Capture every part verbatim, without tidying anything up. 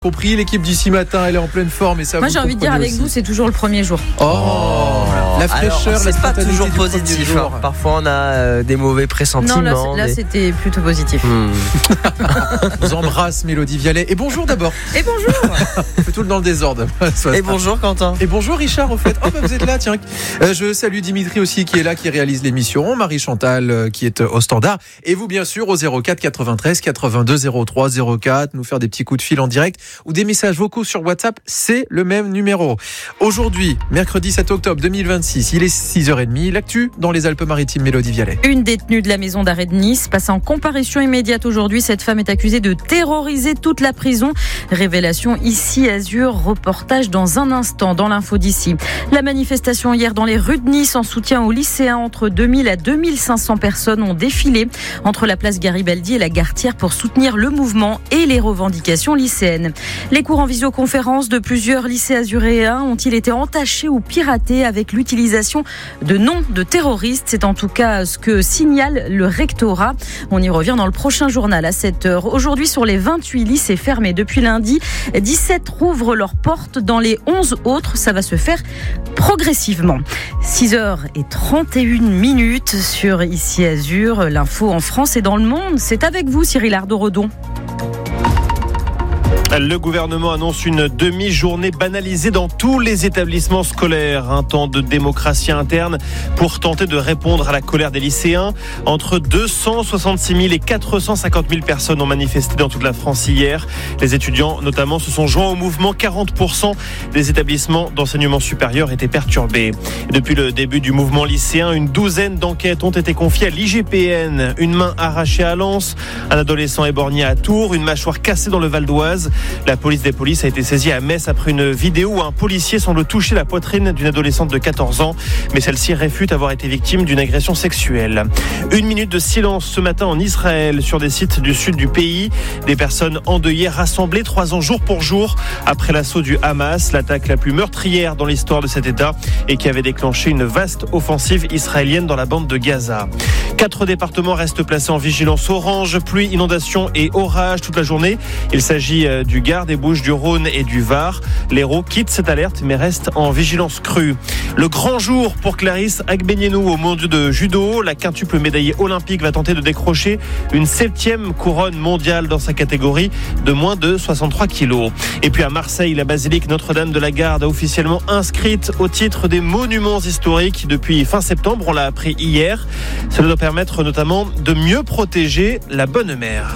Compris, l'équipe d'ici matin, elle est en pleine forme et ça. Moi, j'ai envie de dire avec aussi. vous, c'est toujours le premier jour. Oh, oh la fraîcheur, alors, c'est la pas toujours du positif. Hein. Parfois, on a euh, des mauvais pressentiments. Non, là, c'est, là mais... c'était plutôt positif. Hmm. Je vous embrasse, Mélodie Vialet. Et bonjour d'abord. Et bonjour. On fait tout dans le désordre. Et bonjour Quentin. Et bonjour Richard, au fait. Oh, bah, vous êtes là, tiens. Euh, je salue Dimitri aussi qui est là, qui réalise l'émission. Marie Chantal euh, qui est euh, au standard. Et vous, bien sûr, au zéro quatre quatre-vingt-treize quatre-vingt-deux zéro trois zéro quatre, nous faire des petits coups de fil en direct ou des messages vocaux sur WhatsApp. C'est le même numéro. Aujourd'hui, mercredi sept octobre deux mille vingt-six, il est six heures trente. L'actu dans les Alpes-Maritimes, Mélodie Vialet. Une détenue de la maison d'arrêt de Nice passe en comparution immédiate aujourd'hui. Cette femme est accusée de terroriser toute la prison. Révélation ici Azur, reportage dans un instant dans l'info d'ici. La manifestation hier dans les rues de Nice en soutien aux lycéens, entre deux mille à deux mille cinq cents personnes ont défilé entre la place Garibaldi et la Gartière pour soutenir le mouvement et les revendications lycéennes. Les cours en visioconférence de plusieurs lycées azuréens ont-ils été entachés ou piratés avec l'utilisation de noms de terroristes? C'est en tout cas ce que signale le rectorat. On y revient dans le prochain journal à sept heures. Aujourd'hui, sur les vingt-huit lycées fermés depuis lundi, dix-sept rouvrent leurs portes. Dans les onze autres, ça va se faire progressivement. six heures trente et une minutes sur Ici Azur. L'info en France et dans le monde, c'est avec vous Cyril Ardo-Redon. Le gouvernement annonce une demi-journée banalisée dans tous les établissements scolaires. Un temps de démocratie interne pour tenter de répondre à la colère des lycéens. Entre deux cent soixante-six mille et quatre cent cinquante mille personnes ont manifesté dans toute la France hier. Les étudiants, notamment, se sont joints au mouvement. quarante pour cent des établissements d'enseignement supérieur étaient perturbés. Depuis le début du mouvement lycéen, une douzaine d'enquêtes ont été confiées à l'I G P N. Une main arrachée à Lens, un adolescent éborgné à Tours, une mâchoire cassée dans le Val d'Oise. La police des polices a été saisie à Metz après une vidéo où un policier semble toucher la poitrine d'une adolescente de quatorze ans, mais celle-ci réfute avoir été victime d'une agression sexuelle. Une minute de silence ce matin en Israël sur des sites du sud du pays. Des personnes endeuillées rassemblées trois ans jour pour jour après l'assaut du Hamas, l'attaque la plus meurtrière dans l'histoire de cet État et qui avait déclenché une vaste offensive israélienne dans la bande de Gaza. Quatre départements restent placés en vigilance orange, pluie, inondation et orage toute la journée. Il s'agit du Gard, des Bouches-du-Rhône et du Var. L'Hérault quitte cette alerte mais reste en vigilance crue. Le grand jour pour Clarisse Agbenienou au mondiaux de judo. La quintuple médaillée olympique va tenter de décrocher une septième couronne mondiale dans sa catégorie de moins de soixante-trois kilos. Et puis à Marseille, la basilique Notre-Dame de la Garde a officiellement inscrite au titre des monuments historiques depuis fin septembre. On l'a appris hier. Cela doit permettre notamment de mieux protéger la Bonne Mère.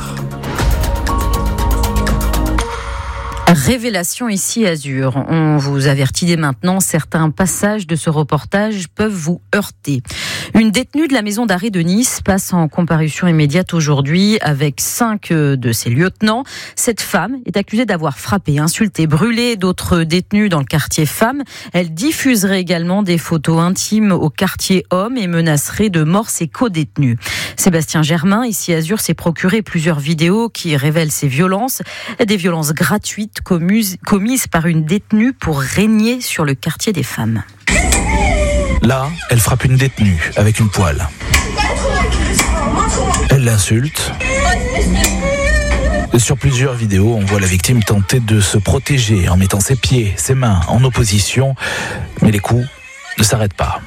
Révélation ici Azur. On vous avertit dès maintenant, certains passages de ce reportage peuvent vous heurter. Une détenue de la maison d'arrêt de Nice passe en comparution immédiate aujourd'hui avec cinq de ses lieutenants. Cette femme est accusée d'avoir frappé, insulté, brûlé d'autres détenus dans le quartier femmes. Elle diffuserait également des photos intimes au quartier hommes et menacerait de mort ses co-détenus. Sébastien Germain, ici Azur, s'est procuré plusieurs vidéos qui révèlent ces violences, des violences gratuites commises, commises par une détenue pour régner sur le quartier des femmes. Là, elle frappe une détenue avec une poêle. Elle l'insulte. Sur plusieurs vidéos, on voit la victime tenter de se protéger en mettant ses pieds, ses mains en opposition. Mais les coups ne s'arrêtent pas.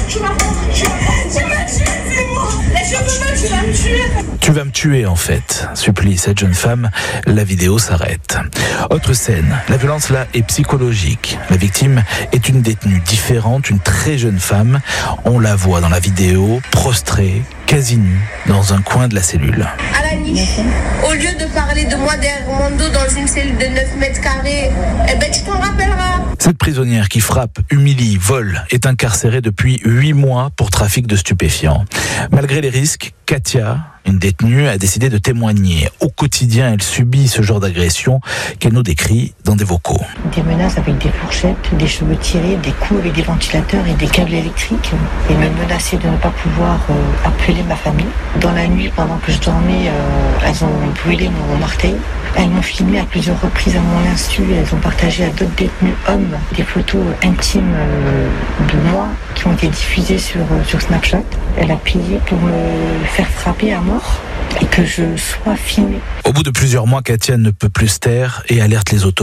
Tu vas me tuer en fait, supplie cette jeune femme. La vidéo s'arrête. Autre scène, la violence là est psychologique. La victime est une détenue différente, une très jeune femme. On la voit dans la vidéo, prostrée, quasi nue, dans un coin de la cellule. Alani, au lieu de parler de moi derrière mon dos dans une cellule de neuf mètres carrés, eh ben tu t'en rappelleras. Cette prisonnière qui frappe, humilie, vole est incarcérée depuis huit mois pour trafic de stupéfiants. Malgré les risques, Katia, une détenue, a décidé de témoigner. Au quotidien, elle subit ce genre d'agression qu'elle nous décrit dans des vocaux. Des menaces avec des fourchettes, des cheveux tirés, des coups avec des ventilateurs et des câbles électriques. Et me menacer de ne pas pouvoir euh, appeler ma famille. Dans la nuit, pendant que je dormais, euh, elles ont brûlé mon marteil. Elles m'ont filmé à plusieurs reprises à mon insu. Elles ont partagé à d'autres détenus hommes des photos intimes euh, de moi qui ont été diffusées sur, euh, sur Snapchat. Elle a payé pour me faire frapper à mort. et que je sois filmée. Au bout de plusieurs mois, Katia ne peut plus se taire et alerte les autorités.